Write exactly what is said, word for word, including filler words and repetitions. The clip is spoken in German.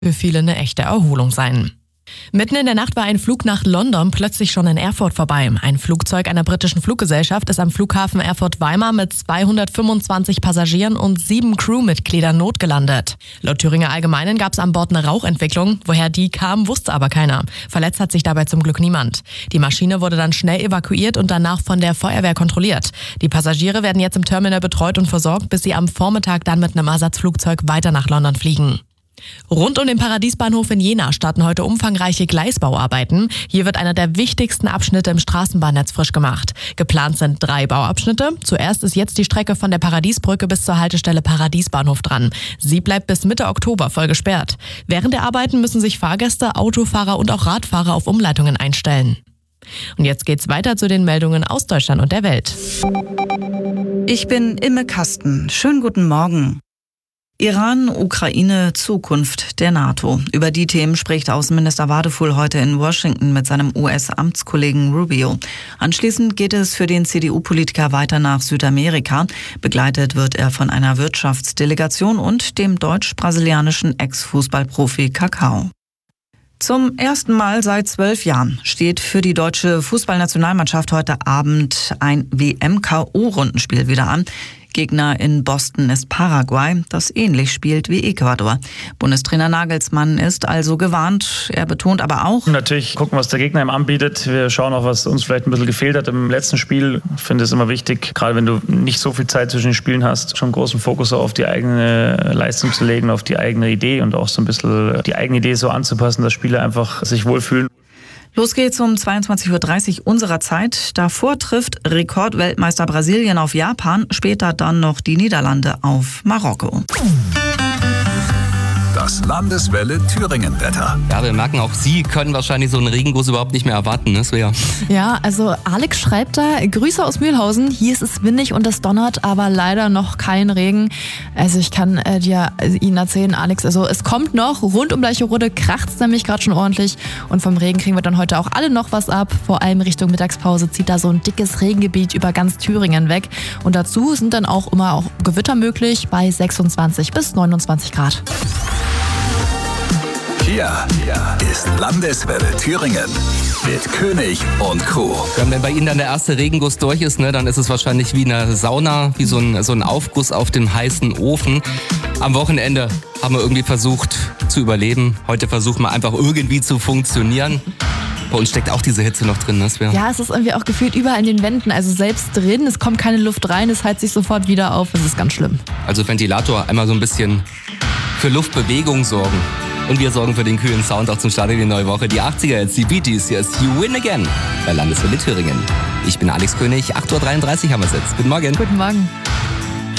für viele eine echte Erholung sein. Mitten in der Nacht war ein Flug nach London plötzlich schon in Erfurt vorbei. Ein Flugzeug einer britischen Fluggesellschaft ist am Flughafen Erfurt-Weimar mit zweihundertfünfundzwanzig Passagieren und sieben Crewmitgliedern notgelandet. Laut Thüringer Allgemeinen gab es an Bord eine Rauchentwicklung. Woher die kam, wusste aber keiner. Verletzt hat sich dabei zum Glück niemand. Die Maschine wurde dann schnell evakuiert und danach von der Feuerwehr kontrolliert. Die Passagiere werden jetzt im Terminal betreut und versorgt, bis sie am Vormittag dann mit einem Ersatzflugzeug weiter nach London fliegen. Rund um den Paradiesbahnhof in Jena starten heute umfangreiche Gleisbauarbeiten. Hier wird einer der wichtigsten Abschnitte im Straßenbahnnetz frisch gemacht. Geplant sind drei Bauabschnitte. Zuerst ist jetzt die Strecke von der Paradiesbrücke bis zur Haltestelle Paradiesbahnhof dran. Sie bleibt bis Mitte Oktober voll gesperrt. Während der Arbeiten müssen sich Fahrgäste, Autofahrer und auch Radfahrer auf Umleitungen einstellen. Und jetzt geht's weiter zu den Meldungen aus Deutschland und der Welt. Ich bin Imme Kasten. Schönen guten Morgen. Iran, Ukraine, Zukunft der NATO. Über die Themen spricht Außenminister Wadefuhl heute in Washington mit seinem U S-Amtskollegen Rubio. Anschließend geht es für den C D U-Politiker weiter nach Südamerika. Begleitet wird er von einer Wirtschaftsdelegation und dem deutsch-brasilianischen Ex-Fußballprofi Kakao. Zum ersten Mal seit zwölf Jahren steht für die deutsche Fußballnationalmannschaft heute Abend ein W M-K O-Rundenspiel wieder an. Gegner in Boston ist Paraguay, das ähnlich spielt wie Ecuador. Bundestrainer Nagelsmann ist also gewarnt. Er betont aber auch: Natürlich gucken, was der Gegner ihm anbietet. Wir schauen auch, was uns vielleicht ein bisschen gefehlt hat im letzten Spiel. Ich finde es immer wichtig, gerade wenn du nicht so viel Zeit zwischen den Spielen hast, schon großen Fokus auf die eigene Leistung zu legen, auf die eigene Idee und auch so ein bisschen die eigene Idee so anzupassen, dass Spieler einfach sich wohlfühlen. Los geht's um zweiundzwanzig Uhr dreißig unserer Zeit. Davor trifft Rekordweltmeister Brasilien auf Japan, später dann noch die Niederlande auf Marokko. Das Landeswelle Thüringen-Wetter. Ja, wir merken, auch Sie können wahrscheinlich so einen Regenguss überhaupt nicht mehr erwarten, ne, Svea? Ja, also Alex schreibt da: Grüße aus Mühlhausen. Hier ist es windig und es donnert, aber leider noch kein Regen. Also ich kann äh, dir äh, Ihnen erzählen, Alex, also es kommt noch. Rund um Bleicherode kracht's nämlich gerade schon ordentlich. Und vom Regen kriegen wir dann heute auch alle noch was ab. Vor allem Richtung Mittagspause zieht da so ein dickes Regengebiet über ganz Thüringen weg. Und dazu sind dann auch immer auch Gewitter möglich bei sechsundzwanzig bis neunundzwanzig Grad. Hier ist Landeswelle Thüringen mit König und Crew. Ja, wenn bei Ihnen dann der erste Regenguss durch ist, ne, dann ist es wahrscheinlich wie eine Sauna, wie so ein, so ein Aufguss auf dem heißen Ofen. Am Wochenende haben wir irgendwie versucht zu überleben. Heute versuchen wir einfach irgendwie zu funktionieren. Bei uns steckt auch diese Hitze noch drin, ne, Svea? Ja, es ist irgendwie auch gefühlt überall in den Wänden, also selbst drin, es kommt keine Luft rein, es heizt sich sofort wieder auf, es ist ganz schlimm. Also Ventilator, einmal so ein bisschen für Luftbewegung sorgen. Und wir sorgen für den kühlen Sound auch zum Start in die neue Woche. Die achtziger jetzt, die Bee Gees, hier ist You Win Again bei Landeswelle Thüringen. Ich bin Alex König, acht Uhr dreiunddreißig haben wir es jetzt. Guten Morgen. Guten Morgen.